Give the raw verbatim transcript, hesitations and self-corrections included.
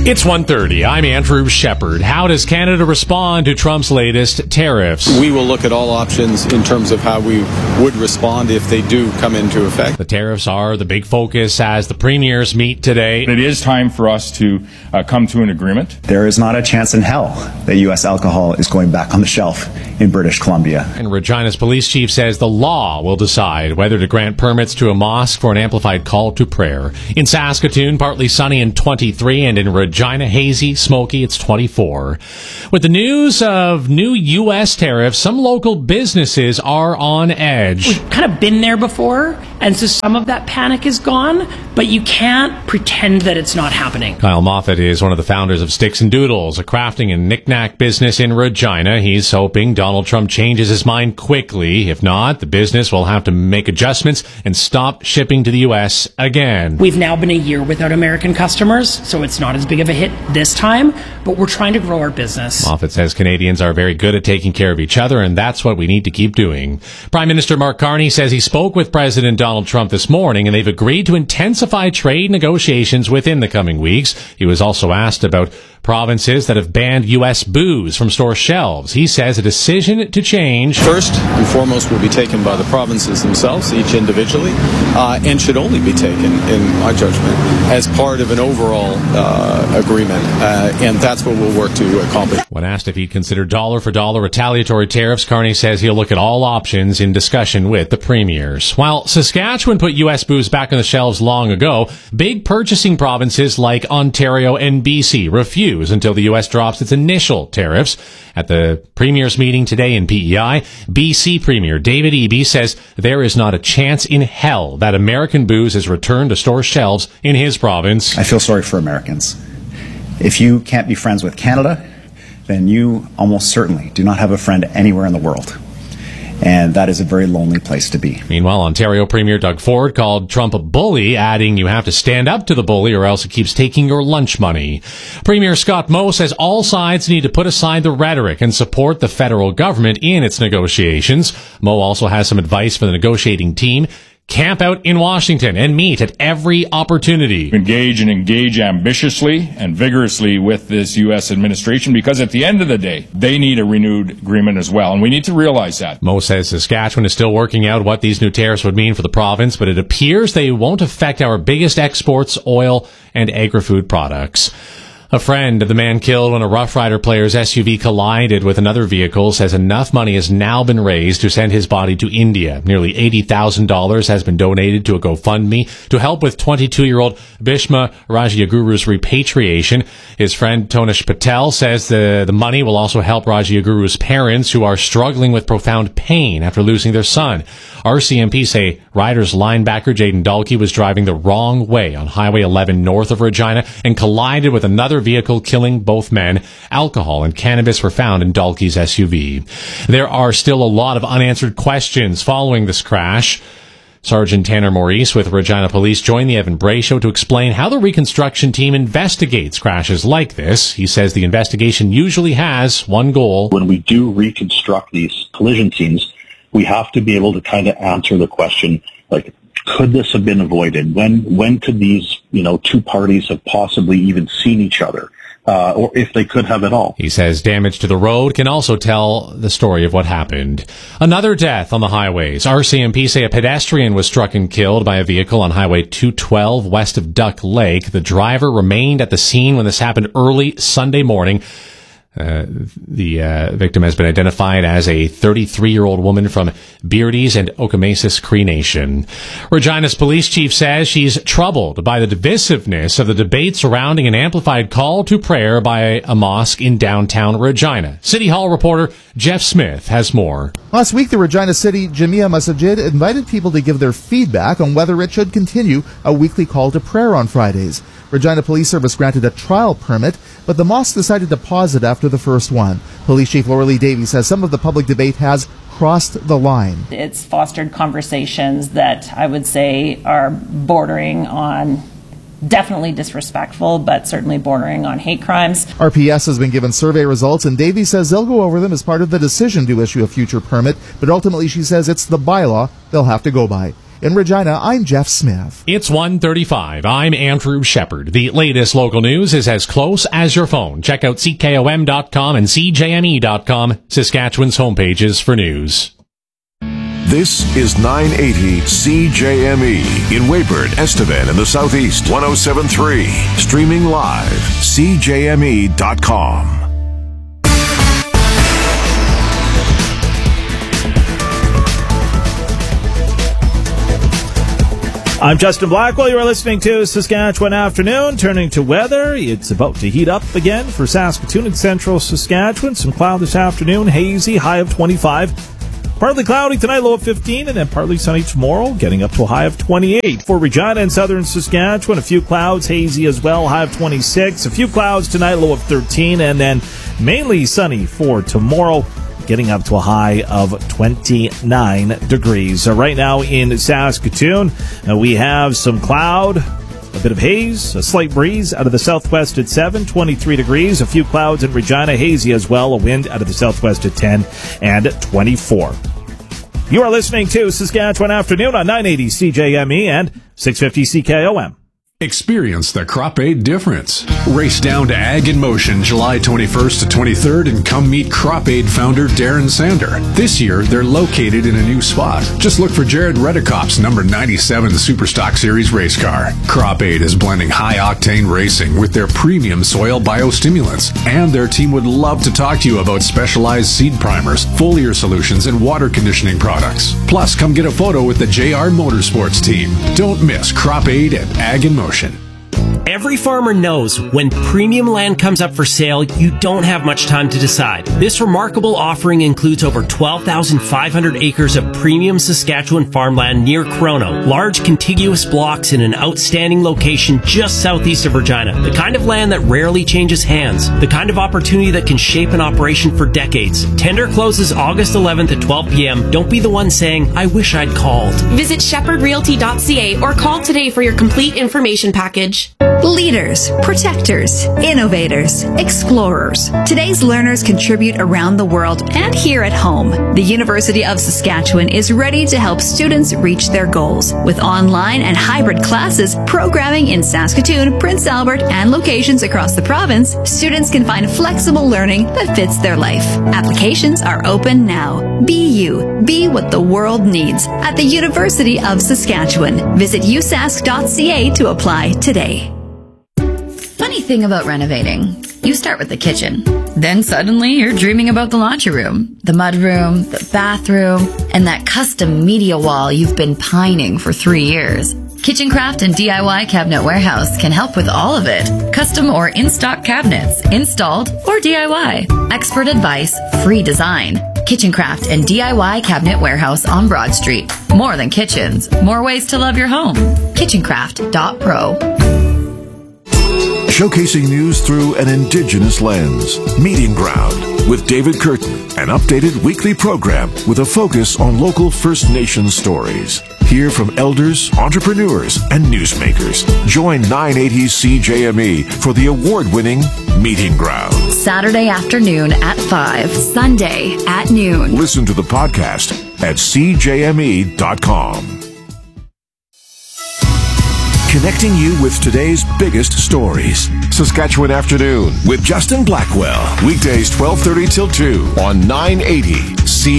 It's one thirty. I'm Andrew Shepard. How does Canada respond to Trump's latest tariffs? We will look at all options in terms of how we would respond if they do come into effect. The tariffs are the big focus as the premiers meet today. It is time for us to uh, come to an agreement. There is not a chance in hell that U S alcohol is going back on the shelf in British Columbia. And Regina's police chief says the law will decide whether to grant permits to a mosque for an amplified call to prayer. In Saskatoon, partly sunny and twenty-three, and in Regina, hazy, smoky, it's twenty-four. With the news of new U S tariffs, some local businesses are on edge. We've kind of been there before, and so some of that panic is gone, but you can't pretend that it's not happening. Kyle Moffat is one of the founders of Sticks and Doodles, a crafting and knick-knack business in Regina. He's hoping Donald Trump changes his mind quickly. If not, the business will have to make adjustments and stop shipping to the U S again. We've now been a year without American customers, so it's not as big of a hit this time, but we're trying to grow our business. Moffat says Canadians are very good at taking care of each other, and that's what we need to keep doing. Prime Minister Mark Carney says he spoke with President Donald Trump this morning, and they've agreed to intensify trade negotiations within the coming weeks. He was also asked about provinces that have banned U S booze from store shelves. He says a decision to change. First and foremost will be taken by the provinces themselves, each individually, uh, and should only be taken, in my judgment, as part of an overall uh, agreement, uh, and that's what we'll work to accomplish. When asked if he'd consider dollar-for-dollar retaliatory tariffs, Carney says he'll look at all options in discussion with the premiers. While Saskatchewan put U S booze back on the shelves long ago, big purchasing provinces like Ontario and B C refuse until the U S drops its initial tariffs. At the premiers meeting today in P E I, B C Premier David Eby says there is not a chance in hell that American booze is returned to store shelves in his province. I feel sorry for Americans. If you can't be friends with Canada, then you almost certainly do not have a friend anywhere in the world. And that is a very lonely place to be. Meanwhile, Ontario Premier Doug Ford called Trump a bully, adding you have to stand up to the bully or else he keeps taking your lunch money. Premier Scott Moe says all sides need to put aside the rhetoric and support the federal government in its negotiations. Moe also has some advice for the negotiating team. Camp out in Washington and meet at every opportunity. Engage and engage ambitiously and vigorously with this U S administration, because at the end of the day, they need a renewed agreement as well, and we need to realize that. Moe says Saskatchewan is still working out what these new tariffs would mean for the province, but it appears they won't affect our biggest exports, oil and agri-food products. A friend of the man killed when a Rough Rider player's S U V collided with another vehicle says enough money has now been raised to send his body to India. Nearly eighty thousand dollars has been donated to a GoFundMe to help with twenty-two-year-old Bhishma Rajaguru's repatriation. His friend Tonish Patel says the, the money will also help Rajaguru's parents, who are struggling with profound pain after losing their son. R C M P say Riders linebacker Jaden Dalkey was driving the wrong way on Highway eleven north of Regina and collided with another vehicle, killing both men. Alcohol and cannabis were found in Dalkey's S U V. There are still a lot of unanswered questions following this crash. Sergeant Tanner Maurice with Regina Police joined the Evan Bray Show to explain how the reconstruction team investigates crashes like this. He says the investigation usually has one goal. When we do reconstruct these collision scenes, we have to be able to kind of answer the question, like, could this have been avoided? When when could these, you know, two parties have possibly even seen each other? Uh, or if they could have at all. He says damage to the road can also tell the story of what happened. Another death on the highways. R C M P say a pedestrian was struck and killed by a vehicle on Highway two twelve west of Duck Lake. The driver remained at the scene when this happened early Sunday morning. Uh, the uh, victim has been identified as a thirty-three-year-old woman from Beardy's and Okemaisis Cree Nation. Regina's police chief says she's troubled by the divisiveness of the debate surrounding an amplified call to prayer by a mosque in downtown Regina. City Hall reporter Jeff Smith has more. Last week, the Regina City Jamia Masjid invited people to give their feedback on whether it should continue a weekly call to prayer on Fridays. Regina Police Service granted a trial permit, but the mosque decided to pause it after the first one. Police Chief Laura Lee Davies says some of the public debate has crossed the line. It's fostered conversations that I would say are bordering on definitely disrespectful, but certainly bordering on hate crimes. R P S has been given survey results, and Davies says they'll go over them as part of the decision to issue a future permit, but ultimately she says it's the bylaw they'll have to go by. In Regina, I'm Jeff Smith. It's one thirty-five. I'm Andrew Shepard. The latest local news is as close as your phone. Check out C K O M dot com and C J M E dot com, Saskatchewan's homepages for news. This is nine eighty C J M E in Weyburn, Estevan, and the Southeast. one oh seven point three. Streaming live. C J M E dot com. I'm Justin Blackwell. You are listening to Saskatchewan Afternoon. Turning to weather, it's about to heat up again for Saskatoon and central Saskatchewan. Some cloud this afternoon, hazy, high of twenty-five. Partly cloudy tonight, low of fifteen, and then partly sunny tomorrow, getting up to a high of twenty-eight. For Regina and southern Saskatchewan, a few clouds, hazy as well, high of twenty-six. A few clouds tonight, low of thirteen, and then mainly sunny for tomorrow, getting up to a high of twenty-nine degrees. So right now in Saskatoon, uh, we have some cloud, a bit of haze, a slight breeze out of the southwest at seven, twenty-three degrees. A few clouds in Regina, hazy as well, a wind out of the southwest at ten and twenty-four. You are listening to Saskatchewan Afternoon on nine eighty C J M E and six fifty C K O M. Experience the Crop Aid difference. Race down to Ag in Motion July twenty-first to twenty-third and come meet Crop Aid founder Darren Sander. This year, they're located in a new spot. Just look for Jared Redekop's number ninety-seven Superstock Series race car. Crop Aid is blending high-octane racing with their premium soil biostimulants, and their team would love to talk to you about specialized seed primers, foliar solutions, and water conditioning products. Plus, come get a photo with the J R Motorsports team. Don't miss Crop Aid at Ag in Motion. Every farmer knows when premium land comes up for sale, you don't have much time to decide. This remarkable offering includes over twelve thousand five hundred acres of premium Saskatchewan farmland near Crono, large contiguous blocks in an outstanding location just southeast of Regina, the kind of land that rarely changes hands, the kind of opportunity that can shape an operation for decades. Tender closes August eleventh at twelve p.m. Don't be the one saying, I wish I'd called. Visit shepherd realty dot c a or call today for your complete information package. Leaders, protectors, innovators, explorers. Today's learners contribute around the world and here at home. The University of Saskatchewan is ready to help students reach their goals. With online and hybrid classes, programming in Saskatoon, Prince Albert, and locations across the province, students can find flexible learning that fits their life. Applications are open now. Be you. Be what the world needs at the University of Saskatchewan. Visit u sask dot c a to apply today. Funny thing about renovating, you start with the kitchen. Then suddenly you're dreaming about the laundry room, the mud room, the bathroom, and that custom media wall you've been pining for three years. Kitchen Craft and D I Y Cabinet Warehouse can help with all of it. Custom or in-stock cabinets, installed or D I Y. Expert advice, free design. Kitchen Craft and D I Y Cabinet Warehouse on Broad Street. More than kitchens, more ways to love your home. kitchen craft dot pro. Showcasing news through an Indigenous lens. Meeting Ground with David Curtin, an updated weekly program with a focus on local First Nations stories. Hear from elders, entrepreneurs, and newsmakers. Join nine eighty C J M E for the award-winning Meeting Ground. Saturday afternoon at five, Sunday at noon. Listen to the podcast at c j m e dot com. Connecting you with today's biggest stories. Saskatchewan Afternoon with Justin Blackwell. Weekdays twelve thirty till two on nine eighty C